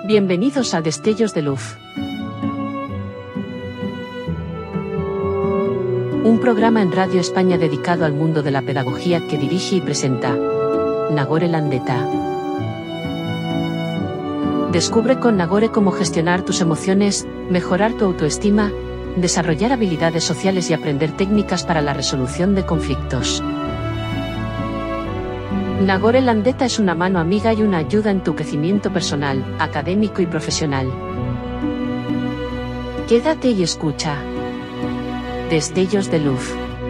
Bienvenidos a Destellos de Luz. Un programa en Radio España dedicado al mundo de la pedagogía que dirige y presenta Nagore Landeta. Descubre con Nagore cómo gestionar tus emociones, mejorar tu autoestima, desarrollar habilidades sociales y aprender técnicas para la resolución de conflictos. Nagore Landeta es una mano amiga y una ayuda en tu crecimiento personal, académico y profesional. Quédate y escucha. Destellos de Luz.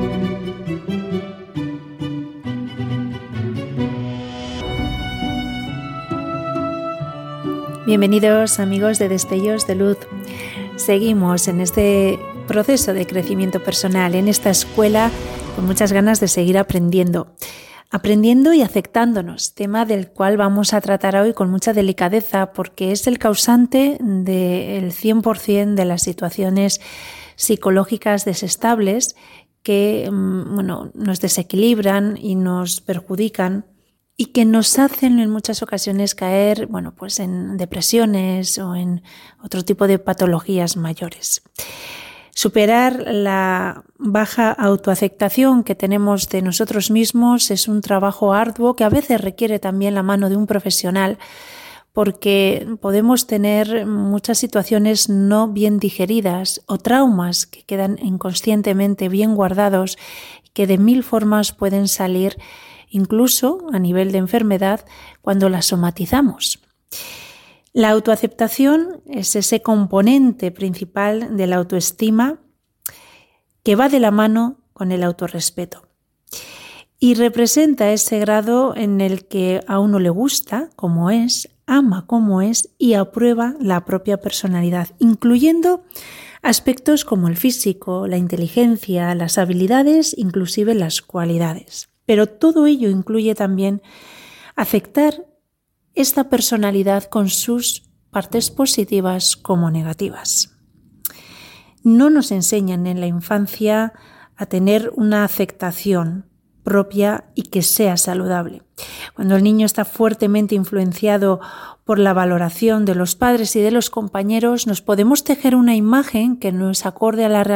Bienvenidos amigos de Destellos de Luz. Seguimos en este proceso de crecimiento personal, en esta escuela con muchas ganas de seguir aprendiendo y aceptándonos, tema del cual vamos a tratar hoy con mucha delicadeza porque es el causante del 100% de las situaciones psicológicas desestables que nos desequilibran y nos perjudican y que nos hacen en muchas ocasiones caer en depresiones o en otro tipo de patologías mayores. Superar la baja autoaceptación que tenemos de nosotros mismos es un trabajo arduo que a veces requiere también la mano de un profesional porque podemos tener muchas situaciones no bien digeridas o traumas que quedan inconscientemente bien guardados que de mil formas pueden salir incluso a nivel de enfermedad cuando las somatizamos. La autoaceptación es ese componente principal de la autoestima que va de la mano con el autorrespeto y representa ese grado en el que a uno le gusta como es, ama como es y aprueba la propia personalidad, incluyendo aspectos como el físico, la inteligencia, las habilidades, inclusive las cualidades. Pero todo ello incluye también aceptar esta personalidad con sus partes positivas como negativas. No nos enseñan en la infancia a tener una aceptación propia y que sea saludable. Cuando el niño está fuertemente influenciado por la valoración de los padres y de los compañeros, nos podemos tejer una imagen que no es acorde a la realidad